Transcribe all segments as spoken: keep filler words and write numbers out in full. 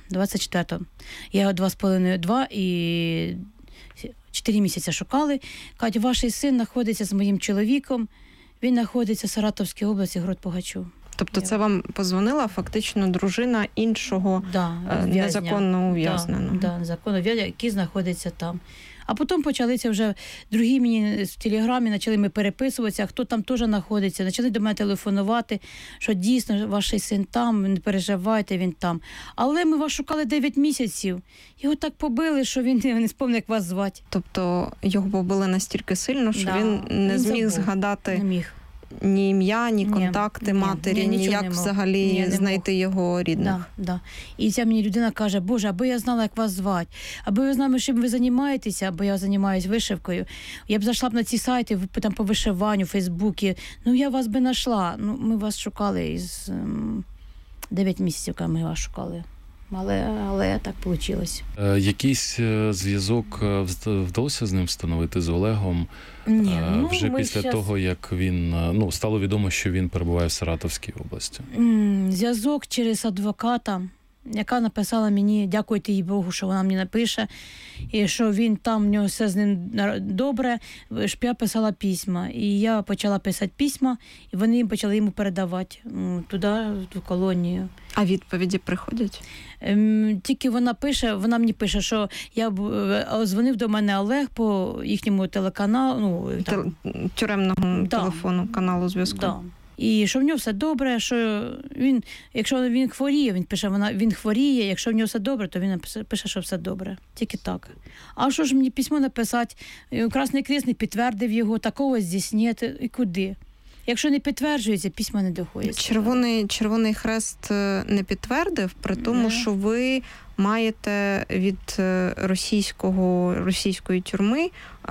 двадцять четвертого. Я його два з половиною, два і чотири місяці шукали. Кажуть, ваш син знаходиться з моїм чоловіком, він знаходиться в Саратовській області, город Пугачов. Тобто це вам позвонила фактично дружина іншого да, незаконно ув'язненого? Да, да, незаконно ув'язненого, який знаходиться там. А потім почалися вже другі мені в Телеграмі, почали ми переписуватися, хто там теж знаходиться, почали до мене телефонувати, що дійсно ваш син там, не переживайте, він там. Але ми вас шукали дев'ять місяців. Його так побили, що він не спомнив, як вас звати. Тобто його побили настільки сильно, що да, він не він зміг забув. згадати не міг. ні ім'я, ні контакти ні, матері, ні, ніяк взагалі ні, знайти його рідних. Да, да. І ця мені людина каже, Боже, аби я знала, як вас звати, аби ви знали, чим ви займаєтеся, бо я займаюся вишивкою. Я б зайшла б на ці сайти, там по вишиванню, в Фейсбуці. Ну, я вас би знайшла. Ну, ми вас шукали із дев'ять місяців, коли ми вас шукали. Але, але так вийшло. Е, якийсь зв'язок вдалося з ним встановити, з Олегом? Ні, е, ну, вже після щас... того, як він, ну, стало відомо, що він перебуває в Саратовській області? Зв'язок через адвоката, яка написала мені, дякуйте їй Богу, що вона мені напише, і що він там, в нього все з ним добре, щоб я писала письма. І я почала писати письма, і вони почали йому передавати туди, в ту колонію. А відповіді приходять? Ем, тільки вона пише, вона мені пише, що я дзвонив до мене Олег по їхньому телеканалу, ну, там, тюремного да, телефону, каналу зв'язку. Да. І що в нього все добре, що він, якщо він хворіє, він пише, вона, він хворіє, якщо в нього все добре, то він пише, що все добре. Тільки так. А що ж мені письмо написати? Красний Хрест не підтвердив його, такого здійснити, і куди? Якщо не підтверджується, письма не доходять. Червоний, Червоний Хрест не підтвердив, при тому, не. що ви маєте від російського, російської тюрми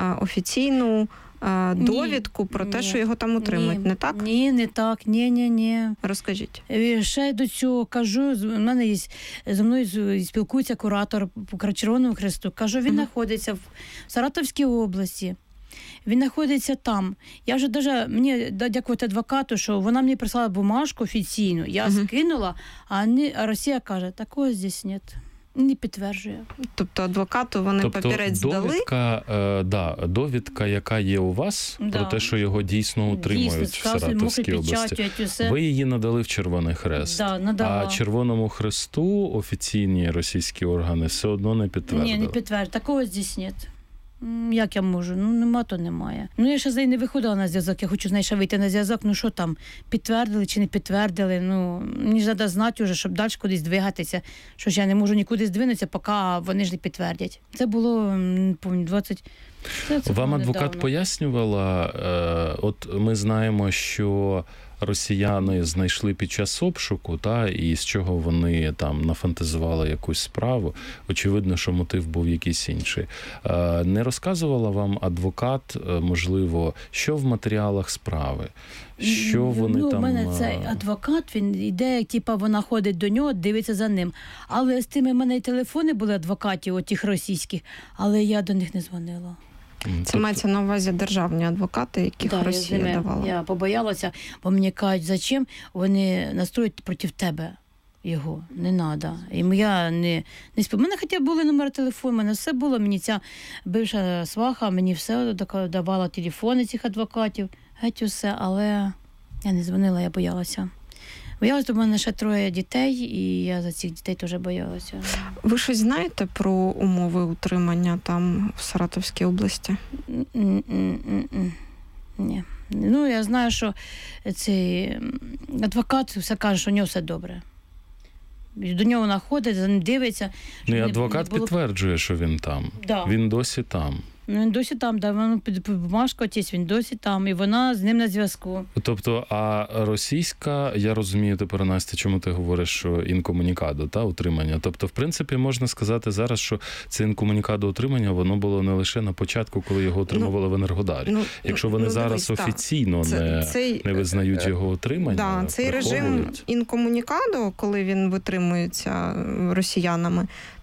офіційну довідку ні, про те, ні, що його там утримують. Ні, не так? Ні, не так. Ні, ні, ні. Розкажіть. Ще до цього кажу, в мене є, зі мною спілкується куратор по Червоному Хресту. Кажу, він знаходиться uh-huh. в Саратовській області. Він знаходиться там. Я вже даже, мені дякувати адвокату, що вона мені прислала бумажку офіційну, я uh-huh. скинула, а, не, а Росія каже, такого здесь нет. Не підтверджує. Тобто адвокату вони тобто, папірець довідка, дали? Е, да, довідка, яка є у вас, да. про те, що його дійсно утримують дійсно, в Саратовській області. Ви її надали в Червоний Хрест. Да, надала. А Червоному Хресту офіційні російські органи все одно не підтвердили. Ні, не підтвердили. Такого здесь нет. Як я можу? Ну, нема, то немає. Ну, я ще з нею не виходила на зв'язок, я хочу з нею ще вийти на зв'язок, ну що там, підтвердили чи не підтвердили, ну, мені ж треба знати вже, щоб далі кудись двигатися, що ж я не можу нікуди здвинутися, поки вони ж не підтвердять. Це було, не пам'ятаю, двадцять... Це, це Вам адвокат недавно. пояснювала, е, от ми знаємо, що росіяни знайшли під час обшуку, та, і з чого вони там нафантазували якусь справу. Очевидно, що мотив був якийсь інший. Е, не розказувала вам адвокат, можливо, що в матеріалах справи? Що вони ну, там... У мене цей адвокат, він йде, як типа вона ходить до нього, дивиться за ним. Але з тими в мене і телефони були адвокатів, отих російських, але я до них не дзвонила. Це тобто... мається на увазі державні адвокати, яких да, Росія я давала. Я побоялася, бо мені кажуть, зачем вони настроють проти тебе його, не треба. І я не, не спів. У мене хоча були номери телефону, у мене все було, мені ця бивша сваха, мені все давала телефони цих адвокатів, геть усе, але я не дзвонила, я боялася. Боялася, у мене ще троє дітей, і я за цих дітей теж боялася. Ви щось знаєте про умови утримання там в Саратовській області? Ні. Ну, я знаю, що цей адвокат все каже, що у нього все добре. До нього вона ходить, за ним дивиться. Ну, і адвокат було... підтверджує, що він там. Да. Він досі там. Він досі там, да, воно під бумажку отець, він досі там, і вона з ним на зв'язку. Тобто, а російська, я розумію тепер, Настя, чому ти говориш, що інкомунікадо, та, утримання. Тобто, в принципі, можна сказати зараз, що це інкомунікадо утримання, воно було не лише на початку, коли його отримували ну, в Енергодарі. Ну, Якщо вони ну, зараз дивись, офіційно це, не, цей, не визнають його утримання, да, цей режим інкомунікадо, коли він витримується росіянами,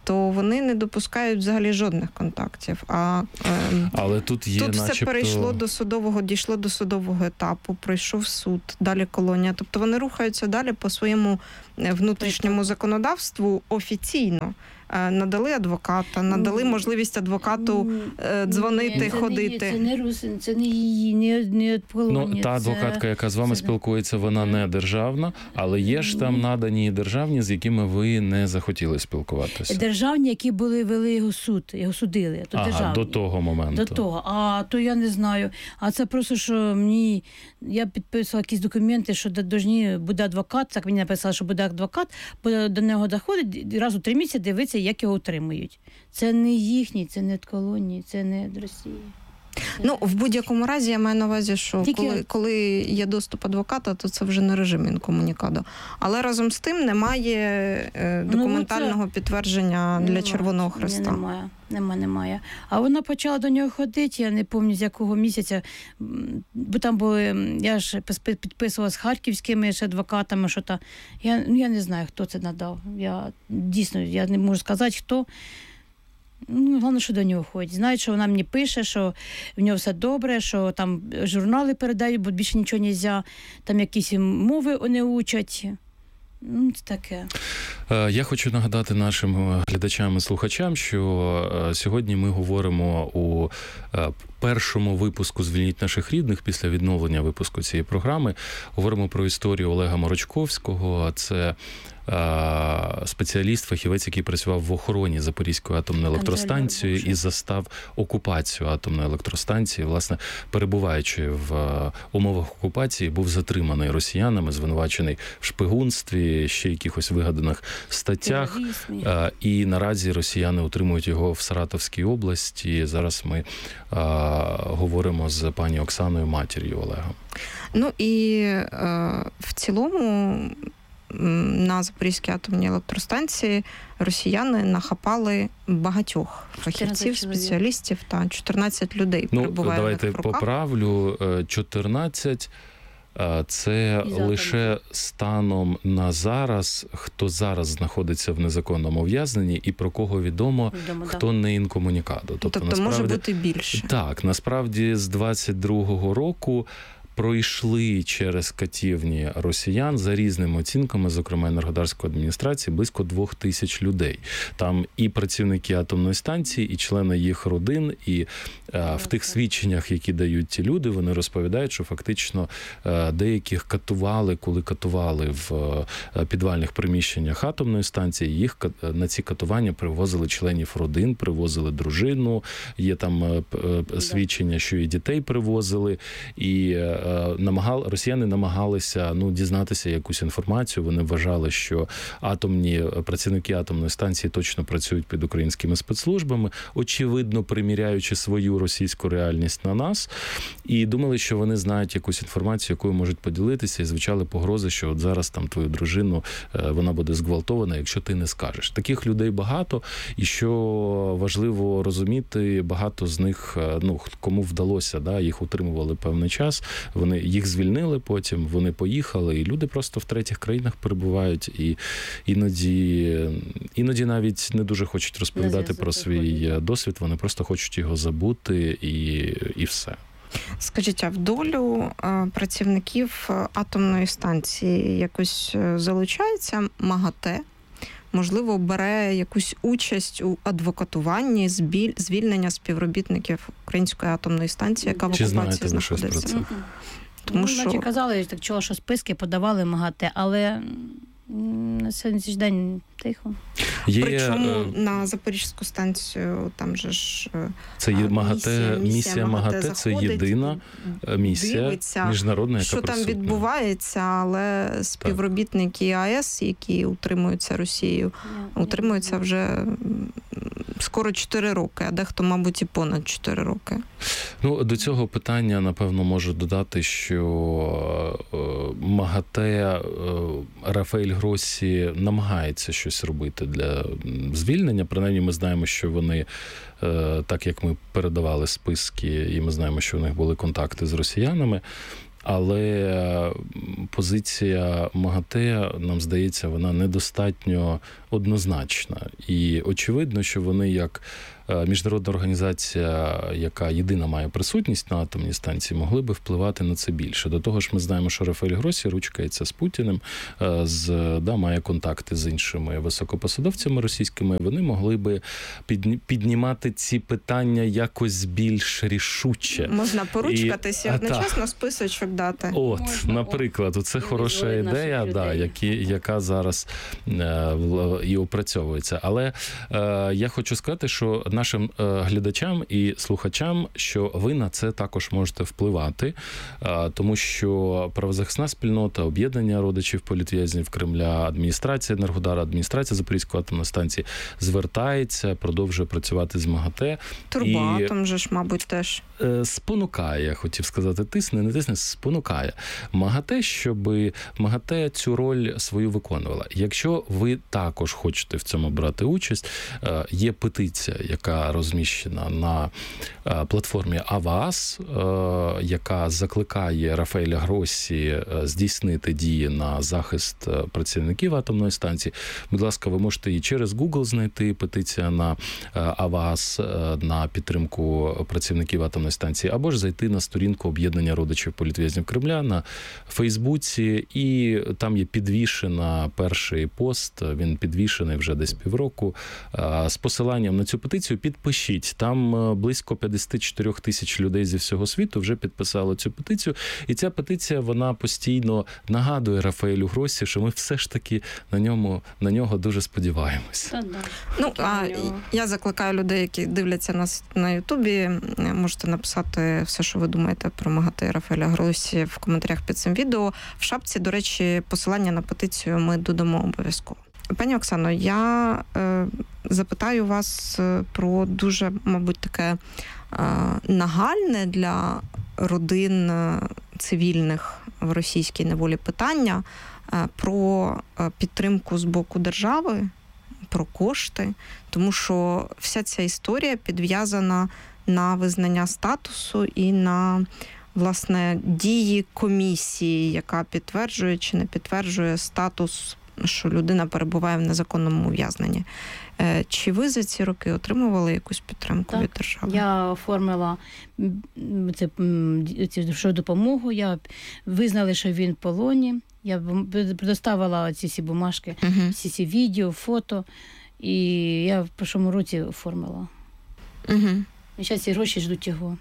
то вони не допускають взагалі жодних контактів. А е, Але тут є, тут все начебто... перейшло до судового, дійшло до судового етапу, пройшов суд, далі колонія. Тобто вони рухаються далі по своєму внутрішньому законодавству офіційно. Надали адвоката, надали можливість адвокату е, дзвонити, Ні, це ходити. Не, це не русин, це не її, не, не колонія. Ну, та адвокатка, яка з вами це... спілкується, вона не державна, але є ж там надані державні, з якими ви не захотіли спілкуватися. Державні, які були, вели його суд, його судили. То ага, державні. до того моменту. До того. А то я не знаю. А це просто, що мені, я підписувала якісь документи, що должні буде адвокат, так мені написали, що буде адвокат, до нього доходить, раз у три місяці дивиться, як його утримують. Це не їхні, це не від колонії, це не від Росії. Ну, в будь-якому разі, я маю на увазі, що Тільки... коли, коли є доступ адвоката, то це вже не режим інкомунікадо. Але разом з тим немає е, документального ну, це... підтвердження для немає. Червоного Хреста. Ні, немає, немає, немає. А вона почала до нього ходити, я не пам'ятаю, з якого місяця, бо там були, я ж підписувала з харківськими ж адвокатами, що та, я, ну, я не знаю, хто це надав. Я дійсно, я не можу сказати, хто. Ну, головне, що до нього ходять. Знають, що вона мені пише, що в нього все добре, що там журнали передають, бо більше нічого не можна, там якісь мови вони учать. Ну, це таке. Я хочу нагадати нашим глядачам і слухачам, що сьогодні ми говоримо у першому випуску «Звільніть наших рідних» після відновлення випуску цієї програми. Говоримо про історію Олега Морочковського. Це спеціаліст, фахівець, який працював в охороні Запорізької атомної електростанції і застав окупацію атомної електростанції. Власне, перебуваючи в умовах окупації, був затриманий росіянами, звинувачений в шпигунстві, ще якихось вигаданих статтях. І наразі росіяни утримують його в Саратовській області. Зараз ми а, говоримо з пані Оксаною, матір'ю Олега. Ну і е, в цілому на Запорізькій атомній електростанції росіяни нахапали багатьох фахівців, спеціалістів та чотирнадцять людей ну, перебуває. Давайте поправлю. чотирнадцять це лише станом на зараз, хто зараз знаходиться в незаконному ув'язненні і про кого відомо, відомо хто да. не інкомунікадо. Тобто, тобто насправді, може бути більше. Так, насправді з двадцять другого року пройшли через катівні росіян за різними оцінками, зокрема Енергодарської адміністрації, близько двох тисяч людей. Там і працівники атомної станції, і члени їх родин, і а, в тих свідченнях, які дають ті люди, вони розповідають, що фактично а, деяких катували, коли катували в а, підвальних приміщеннях атомної станції, їх на ці катування привозили членів родин, привозили дружину, є там а, а, свідчення, що і дітей привозили, і намагали, росіяни намагалися ну, дізнатися якусь інформацію. Вони вважали, що атомні працівники атомної станції точно працюють під українськими спецслужбами, очевидно, приміряючи свою російську реальність на нас, і думали, що вони знають якусь інформацію, якою можуть поділитися, і звучали погрози, що от зараз там твою дружину, вона буде зґвалтована, якщо ти не скажеш. Таких людей багато, і що важливо розуміти, багато з них, ну, кому вдалося, да, їх утримували певний час, вони їх звільнили потім, вони поїхали, і люди просто в третіх країнах перебувають, і іноді, іноді навіть не дуже хочуть розповідати про свій досвід, вони просто хочуть його забути, і, і все. Скажіть, а в долю працівників атомної станції якось залучається МАГАТЕ? Можливо, бере якусь участь у адвокатуванні, звільнення співробітників Української атомної станції, яка в окупації знаходиться? Тому ну, що... Наче казали, так чула, що списки подавали МАГАТЕ, але на сьогоднішній день тихо. Є... Причому на Запорізьку станцію там же ж це є МАГАТЕ, місія, місія МАГАТЕ, це єдина місія дивиться, міжнародна, яка що присутня. Там відбувається, але співробітники АЕС, які утримуються Росією, yeah, утримуються yeah. вже скоро чотири роки, а дехто, мабуть, і понад чотири роки. Ну, до цього питання, напевно, можу додати, що МАГАТЕ, Рафаель Гроссі намагається щось робити для звільнення. Принаймні, ми знаємо, що вони, так як ми передавали списки, і ми знаємо, що у них були контакти з росіянами, Але позиція МАГАТЕ, нам здається, вона недостатньо однозначна. І очевидно, що вони як міжнародна організація, яка єдина має присутність на атомній станції, могли би впливати на це більше. До того ж, ми знаємо, що Рафаель Гроссі ручкається з Путіним, з, да, має контакти з іншими високопосадовцями російськими. Вони могли би піднімати ці питання якось більш рішуче. Можна поручкатися і І, одночасно списочок дати. От, Можна, наприклад, це хороша ідея, да, які, яка зараз е, і опрацьовується. Але е, я хочу сказати, що нашим е, глядачам і слухачам, що ви на це також можете впливати, е, тому що правозахисна спільнота, об'єднання родичів політв'язнів Кремля, адміністрація Енергодара, адміністрація Запорізької атомної станції звертається, продовжує працювати з МАГАТЕ. Турбоатом же ж, мабуть, теж. Е, спонукає, я хотів сказати, тисне, не тисне, спонукає МАГАТЕ, щоб МАГАТЕ цю роль свою виконувала. Якщо ви також хочете в цьому брати участь, е, є петиція, яка розміщена на е, платформі АВААС, е, яка закликає Рафаеля Гроссі е, здійснити дії на захист е, працівників атомної станції. Будь ласка, ви можете її через Google знайти, петиція на е, АВААС е, на підтримку працівників атомної станції, або ж зайти на сторінку об'єднання родичів політв'язнів Кремля на Фейсбуці, і там є підвішена перший пост, він підвішений вже десь півроку, з посиланням на цю петицію. Підпишіть, там близько п'ятдесят чотири тисяч людей зі всього світу вже підписали цю петицію, і ця петиція, вона постійно нагадує Рафаелю Гроссі, що ми все ж таки на ньому, на нього дуже сподіваємося. Ну, а я закликаю людей, які дивляться нас на Ютубі, можете написати все, що ви думаєте про МАГАТЕ Рафаеля Гроссі в коментарях під цим відео. В шапці, до речі, посилання на петицію ми додамо обов'язково. Пані Оксано, я е, запитаю вас про дуже, мабуть, таке е, нагальне для родин цивільних в російській неволі питання е, про підтримку з боку держави, про кошти, тому що вся ця історія підв'язана на визнання статусу і на, власне, дії комісії, яка підтверджує чи не підтверджує статус, що людина перебуває в незаконному ув'язненні. Чи ви за ці роки отримували якусь підтримку так, від держави? Я оформила це, це допомогу, я визнали, що він в полоні, я предоставила ці всі бумажки, uh-huh. всі ці відео, фото, і я в прошлому році оформила. Uh-huh. І зараз ці гроші ждуть його.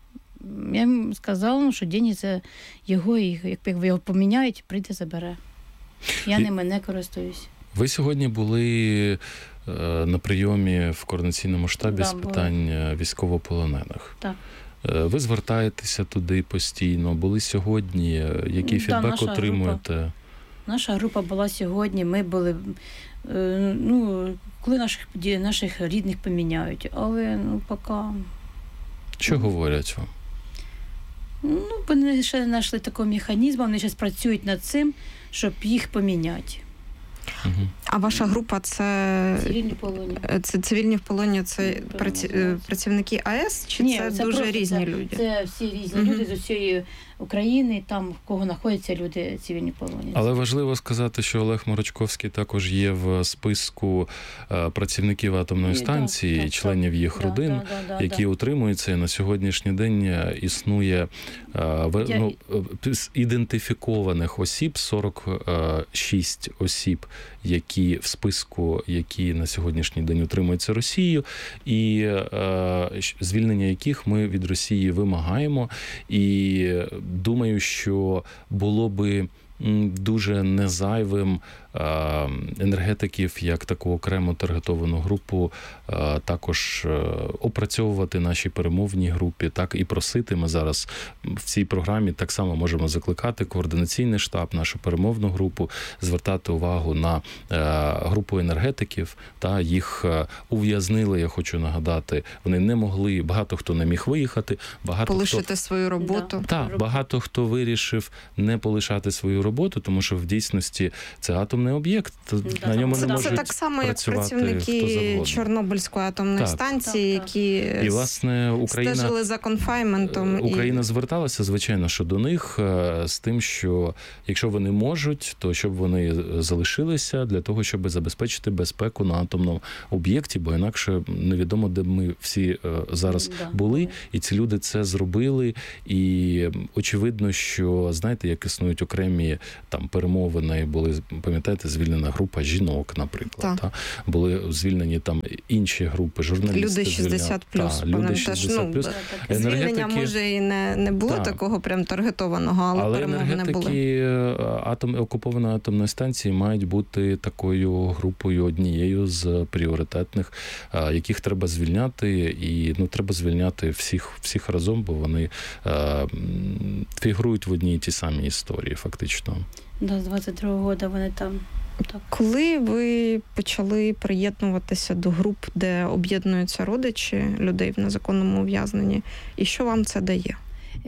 Я їм сказала, що деньги це його, і як його поміняють, прийде, забере. Я ними не користуюсь. Ви сьогодні були е, на прийомі в координаційному штабі да, з питань були. військовополонених. Так. Е, ви звертаєтеся туди постійно, були сьогодні. Який да, фідбек отримуєте? Група, наша група була сьогодні, ми були, е, ну, коли наших, наших рідних поміняють, але, ну, поки... Що говорять вам? Ну, вони ще не знайшли такого механізму, вони зараз працюють над цим, щоб їх поміняти. Угу. А ваша група це... Цивільні в полоні. Це цивільні в полоні, це праці... працівники АЕС, чи Ні, це, це дуже просто, різні це, люди? Це всі різні угу. люди з усієї України, там, в кого знаходяться люди цивільні в полоні. Але важливо сказати, що Олег Морочковський також є в списку працівників атомної Ні, станції, так, членів так, їх да, родин, да, да, які да. утримуються. І на сьогоднішній день існує Я... ну, ідентифікованих осіб, сорок шість осіб, які в списку, які на сьогоднішній день утримуються Росією, і е, звільнення яких ми від Росії вимагаємо. І думаю, що було би дуже незайвим енергетиків, як таку окрему таргетовану групу, також опрацьовувати нашій перемовній групі, так і просити. Ми зараз в цій програмі так само можемо закликати координаційний штаб, нашу перемовну групу, звертати увагу на групу енергетиків, та їх ув'язнили, я хочу нагадати, вони не могли, багато хто не міг виїхати, багато полишити хто... свою роботу. Так, багато хто вирішив не полишати свою роботу, тому що в дійсності це атомна атомний об'єкт, Да, на ньому це не так. можуть Це так само, як працювати хто працівники завгодно. Чорнобильської атомної Так. станції, Так, так. які І, власне, Україна... стежили за конфайментом. Україна і... зверталася, звичайно, що до них е, з тим, що якщо вони можуть, то щоб вони залишилися для того, щоб забезпечити безпеку на атомному об'єкті, бо інакше невідомо, де б ми всі е, зараз Да. були, і ці люди це зробили. І очевидно, що, знаєте, як існують окремі там перемовини, були, пам'ятаєте, звільнена група жінок, наприклад. Та? Були звільнені там інші групи, журналісти. Люди шістдесят плюс. Та, люди шістдесят плюс. Ну, Звільнення, Енергетики... може, і не, не було Так. такого прям таргетованого, але, Але перемовини були. енергетики атом, окупованої атомної станції мають бути такою групою, однією з пріоритетних, яких треба звільняти. І ну, треба звільняти всіх, всіх разом, бо вони е, фігурують в одній і тій самій історії, фактично. Да, з двадцять другого року вони там. Так. Коли ви почали приєднуватися до груп, де об'єднуються родичі людей в незаконному ув'язненні, і що вам це дає?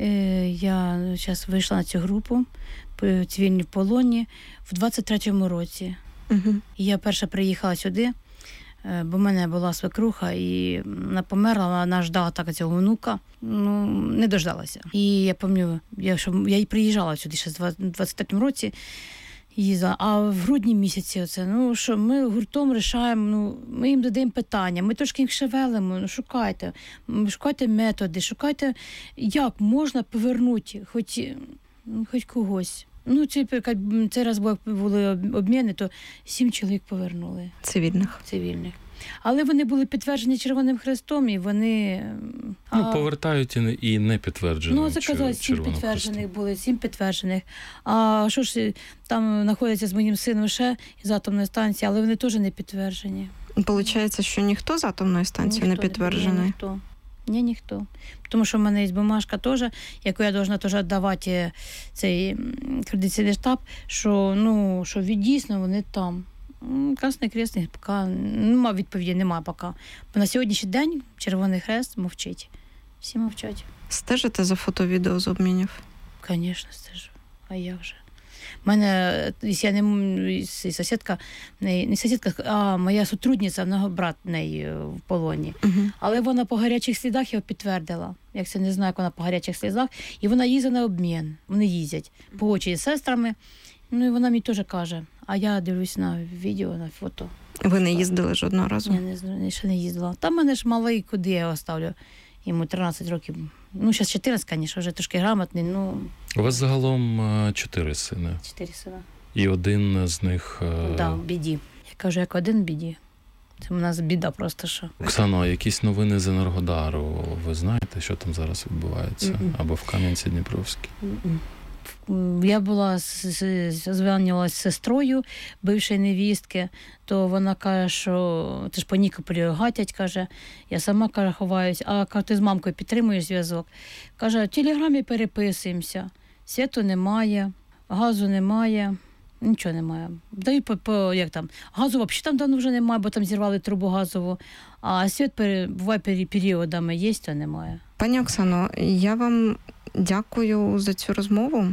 Е, я зараз вийшла на цю групу по цивільній полоні в двадцять третьому році. Угу. І я перша приїхала сюди, е, бо в мене була свекруха, і вона померла, вона ждала так цього внука, ну, не дождалася. І я пам'ятаю, я, що, я й приїжджала сюди ще в двадцять третьому році, їздила. А в грудні місяці оце, ну що ми гуртом рішаємо, ну ми їм додаємо питання, ми трошки їх шевелимо, ну шукайте, шукайте методи, шукайте, як можна повернути хоч, хоч когось. Ну, цей, цей раз були обміни, то сім чоловік повернули. Цивільних. Цивільних. Але вони були підтверджені Червоним Хрестом, і вони... Ну, а... повертають і не, і не підтверджені. Ну, це казали, сім підтверджених були, сім підтверджених. А що ж, там знаходяться з моїм сином ще із атомної станції, але вони теж не підтверджені. Получається, що ніхто з атомної станції Ніхто не підтверджений? Ні, ніхто. Ні, ніхто. Тому що в мене є бумажка теж, яку я повинна теж віддавати цей кредиційний штаб, що, ну, що дійсно вони там. Красний Хрест поки нема відповіді, немає поки. Бо на сьогоднішній день Червоний Хрест мовчить. Всі мовчать. Стежите за фото-відео з обмінів? Звісно, стежу. А як же? У мене, якщо я не сусідка, не, не сусідка, а моя сотрудниця, вона брат неї в полоні. Угу. Але вона по гарячих слідах його підтвердила. Як це не знаю, як вона по гарячих слідах. І вона їздить на обмін. Вони їздять по очі з сестрами. Ну і вона мені теж каже. А я дивлюсь на відео, на фото. Ви не їздили жодного разу? Я не, не, ще не їздила. Там мене ж малий, куди я його ставлю? Йому тринадцять років. Ну, зараз чотирнадцять, звісно, вже трошки грамотний, ну... У вас загалом чотири сини. Чотири сина. І один з них... Так, да, в біді. Я кажу, як один в біді. Це у нас біда просто, що... Оксано, а якісь новини з Енергодару? Ви знаєте, що там зараз відбувається? Mm-mm. Або в Кам'янці-Дніпровській? Mm-mm. Я була, зв'язувалася з сестрою бившої невістки, то вона каже, що ти ж по Нікополі гатять, каже, я сама, каже, ховаюсь, а каже, ти з мамкою підтримуєш зв'язок. Каже, в телеграмі переписуємося, світу немає, газу немає, нічого немає. Дають по, по як там, газу взагалі там давно вже немає, бо там зірвали трубу газову, а світ буває періодами є, то немає. Пані Оксано, я вам дякую за цю розмову.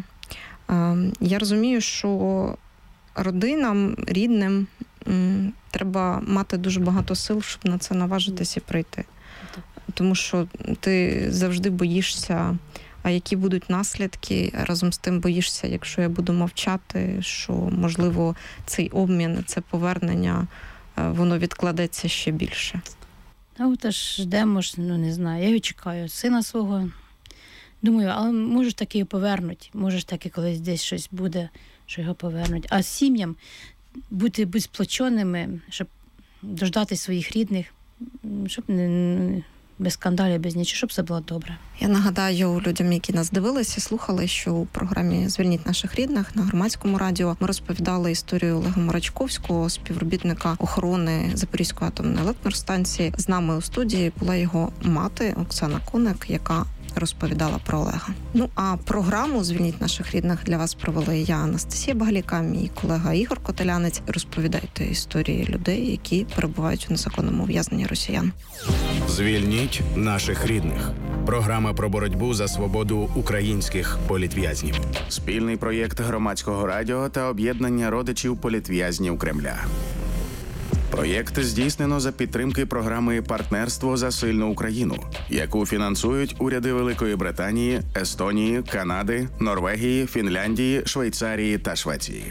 Я розумію, що родинам, рідним треба мати дуже багато сил, щоб на це наважитися і прийти. Тому що ти завжди боїшся, а які будуть наслідки, разом з тим боїшся, якщо я буду мовчати, що, можливо, цей обмін, це повернення, воно відкладеться ще більше. А от аж ждемо, ну не знаю, я його чекаю, сина свого. Думаю, але може ж таки повернуть, може ж таки колись десь щось буде, що його повернуть. А сім'ям бути, бути сплоченими, щоб дождати своїх рідних, щоб не, без скандалів, без нічого, щоб все було добре. Я нагадаю людям, які нас дивилися, слухали, що у програмі «Звільніть наших рідних» на Громадському радіо ми розповідали історію Олега Морачковського, співробітника охорони Запорізької атомної електростанції. З нами у студії була його мати Оксана Коник, яка розповідала про Олега. Ну, а програму «Звільніть наших рідних» для вас провели я, Анастасія Багаліка, мій колега Ігор Котелянець. Розповідайте історії людей, які перебувають у незаконному ув'язненні росіян. Звільніть наших рідних. Програма про боротьбу за свободу українських політв'язнів. Спільний проєкт Громадського радіо та об'єднання родичів політв'язнів Кремля. Проєкт здійснено за підтримки програми «Партнерство за сильну Україну», яку фінансують уряди Великої Британії, Естонії, Канади, Норвегії, Фінляндії, Швейцарії та Швеції.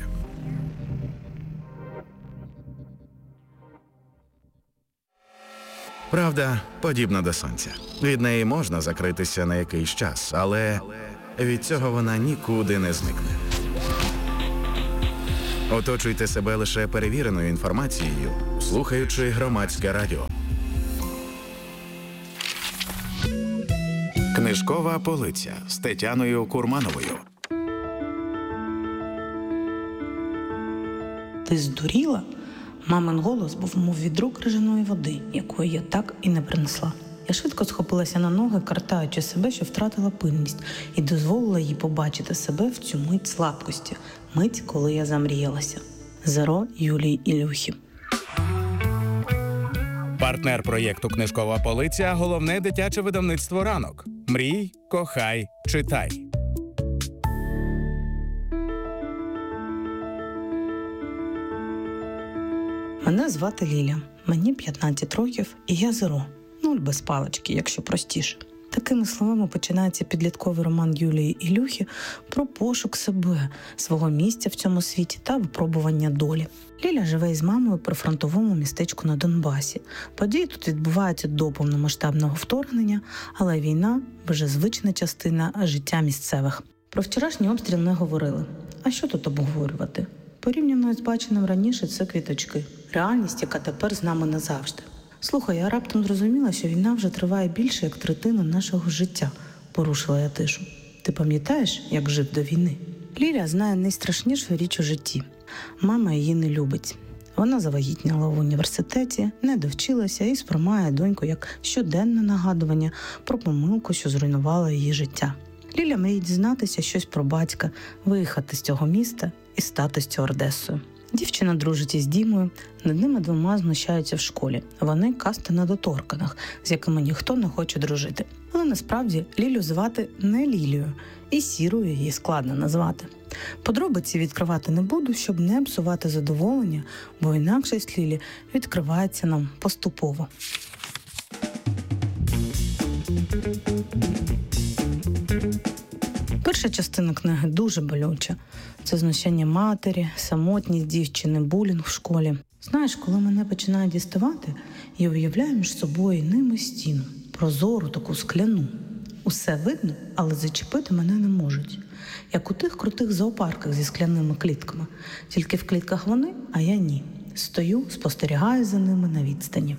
Правда подібна до сонця. Від неї можна закритися на якийсь час, але від цього вона нікуди не зникне. Оточуйте себе лише перевіреною інформацією, слухаючи Громадське радіо. Книжкова полиця з Тетяною Курмановою. Ти здуріла? Мамин голос був, мов відро крижаної води, якої я так і не принесла. Я швидко схопилася на ноги, картаючи себе, що втратила пильність, і дозволила їй побачити себе в цю мить слабкості, мить, коли я замріялася. Зеро Юлії Ілюхи. Партнер проєкту «Книжкова полиця» – головне дитяче видавництво «Ранок». Мрій, кохай, читай. Мене звати Ліля, мені п'ятнадцять років, і я Зеро. Нуль без палички, якщо простіше. Такими словами починається підлітковий роман Юлії Ілюхи про пошук себе, свого місця в цьому світі та випробування долі. Ліля живе із мамою при фронтовому містечку на Донбасі. Події тут відбуваються до повномасштабного вторгнення, але війна – вже звична частина життя місцевих. Про вчорашній обстріл не говорили. А що тут обговорювати? Порівняно з баченим раніше – це квіточки. Реальність, яка тепер з нами назавжди. Слухай, я раптом зрозуміла, що війна вже триває більше, як третина нашого життя. Порушила я тишу. Ти пам'ятаєш, як жив до війни? Ліля знає найстрашнішу річ у житті. Мама її не любить. Вона завагітніла в університеті, не довчилася і сприймає доньку як щоденне нагадування про помилку, що зруйнувала її життя. Ліля мріє дізнатися щось про батька, виїхати з цього міста і стати стюардесою. Дівчина дружить із Дімою, над ними двома знущаються в школі. Вони каста недоторканих, з якими ніхто не хоче дружити. Але насправді Лілю звати не Лілією, і Сірою її складно назвати. Подробиці відкривати не буду, щоб не псувати задоволення, бо інакшість Лілі відкривається нам поступово. Перша частина книги дуже болюча. Це знущання матері, самотність дівчини, булінг в школі. Знаєш, коли мене починає діставати, я уявляю між собою і ними стіну. Прозору, таку скляну. Усе видно, але зачепити мене не можуть. Як у тих крутих зоопарках зі скляними клітками. Тільки в клітках вони, а я ні. Стою, спостерігаю за ними на відстані.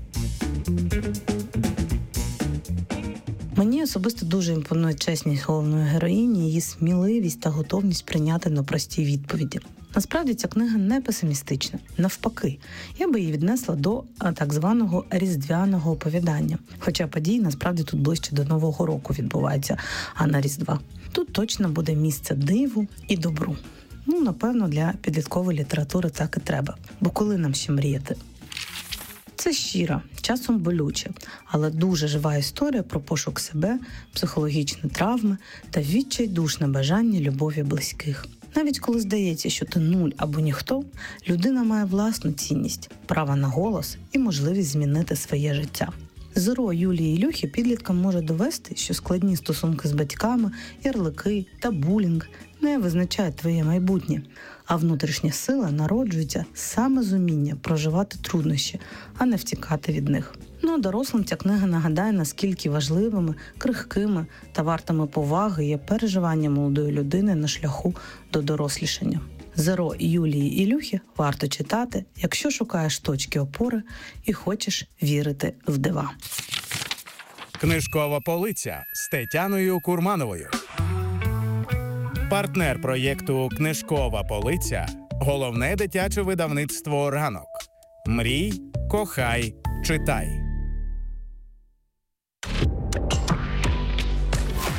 Мені особисто дуже імпонує чесність головної героїні, її сміливість та готовність прийняти непрості відповіді. Насправді ця книга не песимістична. Навпаки, я би її віднесла до так званого різдвяного оповідання. Хоча події насправді тут ближче до Нового року відбуваються, а не Різдва. Тут точно буде місце диву і добру. Ну, напевно, для підліткової літератури так і треба. Бо коли нам ще мріяти? Це щира, часом болюча, але дуже жива історія про пошук себе, психологічні травми та відчайдушне бажання любові близьких. Навіть коли здається, що ти нуль або ніхто, людина має власну цінність, право на голос і можливість змінити своє життя. Зеро Юлії Ілюхи підліткам може довести, що складні стосунки з батьками, ярлики та булінг не визначають твоє майбутнє, а внутрішня сила народжується саме з уміння проживати труднощі, а не втікати від них. Ну а дорослим ця книга нагадає, наскільки важливими, крихкими та вартими поваги є переживання молодої людини на шляху до дорослішання. Зеро Юлії Ілюхи варто читати, якщо шукаєш точки опори і хочеш вірити в дива. Книжкова полиця з Тетяною Курмановою. Партнер проєкту «Книжкова полиця» – головне дитяче видавництво «Ранок». Мрій, кохай, читай.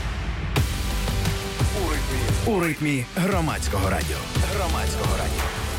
У ритмі громадського радіо. Громадського радіо.